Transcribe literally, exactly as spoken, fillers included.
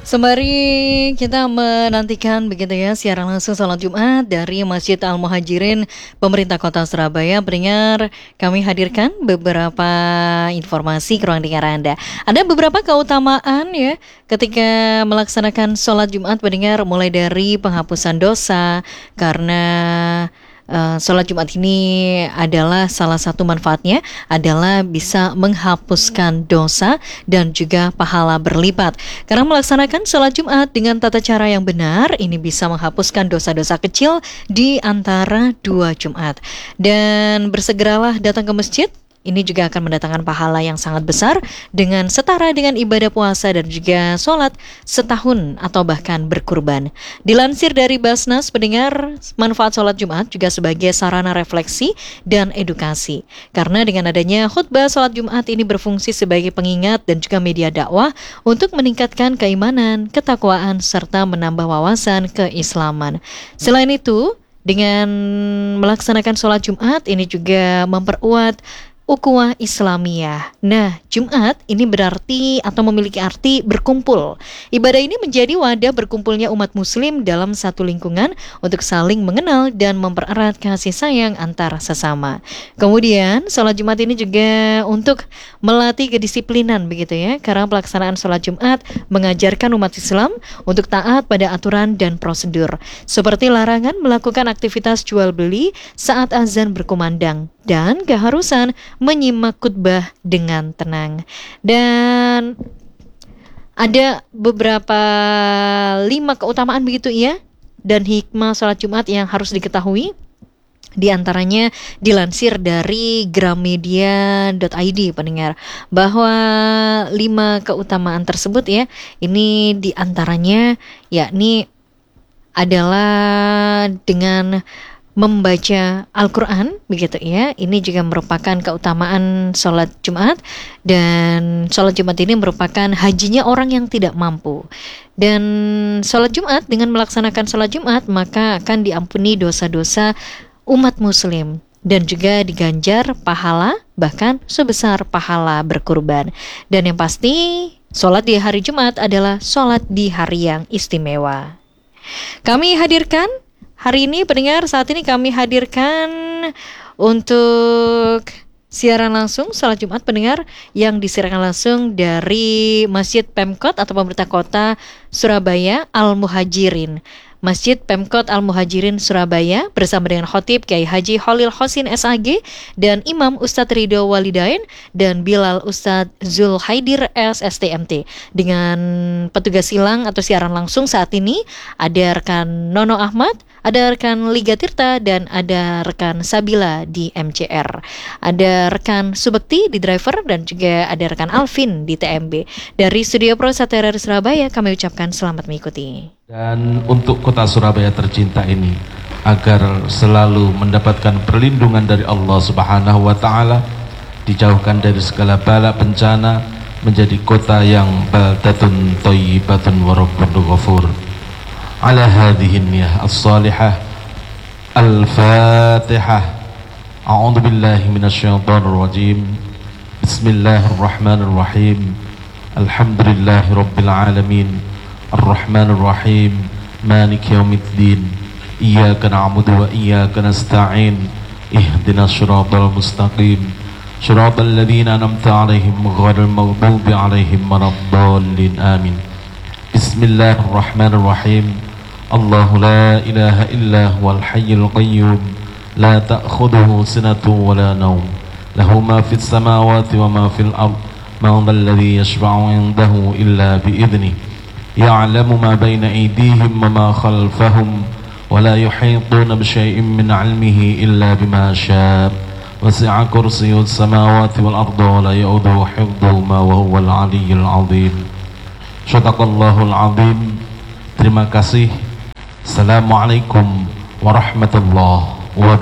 Sembari kita menantikan begitu ya siaran langsung salat Jumat dari Masjid Al-Muhajirin Pemerintah Kota Surabaya, pendengar, kami hadirkan beberapa informasi ke ruang dengar Anda. Ada beberapa keutamaan ya ketika melaksanakan sholat Jumat, pendengar, mulai dari penghapusan dosa karena Uh, sholat Jumat ini adalah salah satu manfaatnya adalah bisa menghapuskan dosa dan juga pahala berlipat. Karena melaksanakan sholat Jumat dengan tata cara yang benar, ini bisa menghapuskan dosa-dosa kecil di antara dua Jumat. Dan bersegeralah datang ke masjid. Ini juga akan mendatangkan pahala yang sangat besar dengan setara dengan ibadah puasa dan juga sholat setahun atau bahkan berkurban. Dilansir dari Basnas, pendengar, manfaat sholat Jumat juga sebagai sarana refleksi dan edukasi. Karena dengan adanya khutbah sholat Jumat ini berfungsi sebagai pengingat dan juga media dakwah untuk meningkatkan keimanan, ketakwaan, serta menambah wawasan keislaman. Selain itu, dengan melaksanakan sholat Jumat ini juga memperuat ukhuwah Islamiyah. Nah, Jumat ini berarti atau memiliki arti berkumpul. Ibadah ini menjadi wadah berkumpulnya umat muslim dalam satu lingkungan untuk saling mengenal dan mempererat kasih sayang antar sesama. Kemudian, sholat Jumat ini juga untuk melatih kedisiplinan begitu ya, karena pelaksanaan sholat Jumat mengajarkan umat Islam untuk taat pada aturan dan prosedur, seperti larangan melakukan aktivitas jual beli saat azan berkumandang dan keharusan menyimak khutbah dengan tenang. Dan ada beberapa lima keutamaan begitu ya, dan hikmah sholat Jumat yang harus diketahui. Di antaranya dilansir dari gramedia dot i d, pendengar, bahwa lima keutamaan tersebut ya, ini di antaranya yakni adalah dengan membaca Al-Quran begitu ya. Ini juga merupakan keutamaan sholat Jumat, dan sholat Jumat ini merupakan hajinya orang yang tidak mampu. Dan sholat Jumat, dengan melaksanakan sholat Jumat maka akan diampuni dosa-dosa umat muslim dan juga diganjar pahala bahkan sebesar pahala berkurban. Dan yang pasti sholat di hari Jumat adalah sholat di hari yang istimewa. Kami hadirkan hari ini, pendengar, saat ini kami hadirkan untuk siaran langsung salat Jumat, pendengar, yang disiarkan langsung dari Masjid Pemkot atau Pemerintah Kota Surabaya Al-Muhajirin. Masjid Pemkot Al-Muhajirin Surabaya bersama dengan Khotib Kiai Haji Holil Hosin S A G dan Imam Ustadz Ridho Walidain dan Bilal Ustadz Zulhaidir S S T M T. Dengan petugas silang atau siaran langsung saat ini ada rekan Nono Ahmad, ada rekan Liga Tirta, dan ada rekan Sabila di M C R. Ada rekan Subekti di driver dan juga ada rekan Alvin di T M B. Dari Studio Pro Satera Surabaya kami ucapkan selamat mengikuti. Dan untuk kota Surabaya tercinta ini, agar selalu mendapatkan perlindungan dari Allah Subhanahu wa Ta'ala, dijauhkan dari segala bala bencana, menjadi kota yang baldatun thayyibatun wa rabbun ghafur. Ala hadhihi niyah as-salihah, al-fatihah. A'udzu billahi minasyaitonir rajim. Bismillahirrahmanirrahim. Alhamdulillahi rabbil alamin. Ar-Rahmanir Rahim, Maliki Yaumiddin. Iyyaka na'budu wa iyyaka nasta'in. Ihdinas siratal mustaqim. Siratal ladzina an'amta 'alaihim ghairil maghdubi 'alaihim waladdallin. Amin. Bismillahirrahmanirrahim. Allahu la ilaha illa huwal hayyul qayyum. La ta'khudhuhu sinatun wa la nawm. Lahu ma fis samawati wa ma fil ard. Man dhal ladzi yashfa'u 'indahu illa bi idhnihi. يعلم ما بين أيديهم وما خلفهم ولا يحيطون بشيء من علمه إلا بما شاء وسع كرسيه السماوات والأرض ولا يؤوده حفظهما وهو العلي العظيم. Shadaqallahul azim. Terima kasih. Assalamualaikum warahmatullahi wabarakatuh.